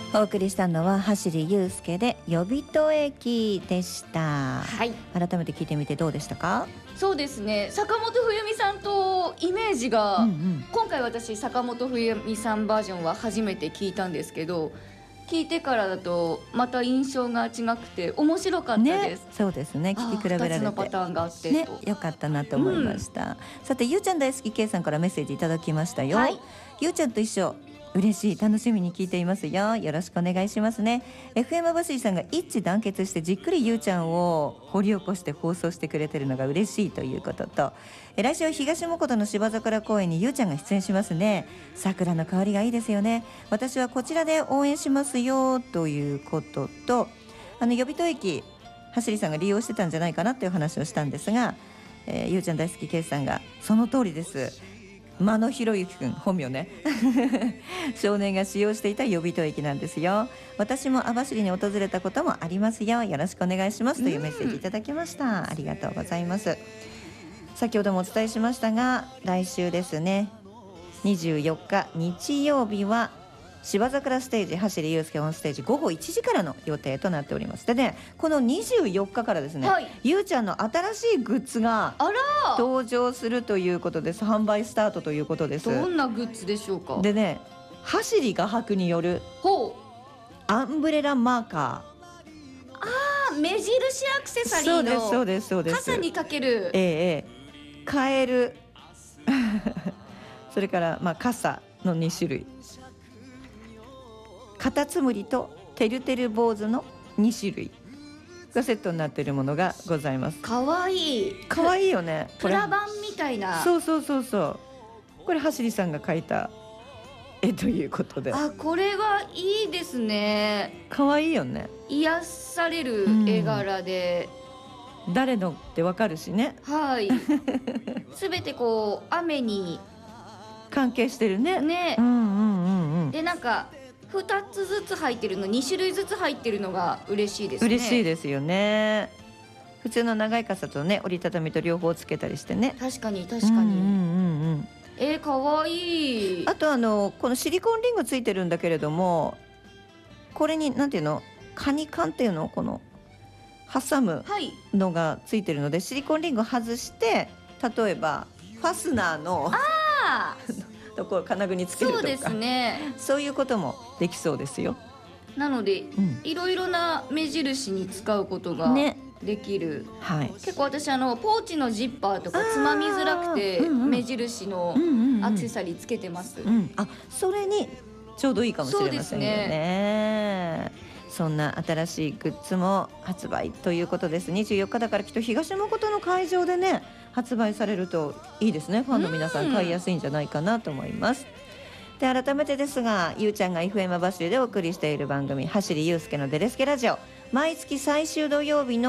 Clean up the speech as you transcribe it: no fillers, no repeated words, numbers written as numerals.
お送りしたのは走りゆうすけで予備戸駅でした。 はい、 改めて聞いてみてどうでしたか？ そうですね、坂本冬美さんとイメージが、今回私坂本冬美さんバージョンは初めて聞いたんですけど、聞いてからだとまた印象が違くて面白かったです、 そうですね、聞き比べられて 2つのパターンがあってと、 よかったなと思いました、さてゆうちゃん大好き K さんからメッセージいただきましたよ、ゆうちゃんと一緒嬉しい、楽しみに聞いていますよ。よろしくお願いしますね。 FM バシーさんが一致団結してじっくりゆうちゃんを掘り起こして放送してくれてるのが嬉しいということと、来週は東もことの芝桜公園にゆうちゃんが出演しますね。桜の香りがいいですよね。私はこちらで応援しますよということと、予備戸駅走りさんが利用してたんじゃないかなという話をしたんですが、ゆうちゃん大好き K さんがその通りです。間野博之くん、本名ね少年が使用していた予備戸駅なんですよ。私も網走に訪れたこともありますよ。よろしくお願いしますというメッセージいただきました、ありがとうございます。先ほどもお伝えしましたが、来週ですね、24日日曜日は芝桜ステージ、走りゆうすけオンステージ午後1時からの予定となっております。でね、この24日からですね、ゆうちゃんの新しいグッズが登場するということです。販売スタートということです。 どんなグッズでしょうか？ でね、走り画伯によるアンブレラマーカー、目印アクセサリーの傘にかける、 カエルそれから傘の2種類、カタツムリとてるてる坊主の2種類がセットになっているものがございます。 かわいい、 かわいいよね。 プラバンみたいな。 そうこれ走りさんが描いた絵ということで、 これはいいですね。 かわいいよね。 癒される絵柄で、 誰のってわかるしね。 はいすべてこう雨に関係してるね。 でなんか2つずつ入ってるの、2種類ずつ入ってるのが嬉しいですね。 嬉しいですよね。普通の長い傘とね、折りたたみと両方つけたりしてね。 確かにかわいい。 あとこのシリコンリングついてるんだけれども、これになんていうの、カニカンっていうの、この挟むのがついてるので、シリコンリング外して、例えばファスナーのところ金具につけるとか、そうですね、そういうこともできそうですよ。 なので、いろいろな目印に使うことができる、結構私ポーチのジッパーとかつまみづらくて、目印のアクセサリーつけてます、 それにちょうどいいかもしれませんよね。そんな新しいグッズも発売ということです。24日だからきっと東誠の会場でね、発売されるといいですね。ファンの皆さん買いやすいんじゃないかなと思います。で、改めてですが、ゆうちゃんが FM バシュでお送りしている番組、走りゆうすけのデレスケラジオ、毎月最終土曜日の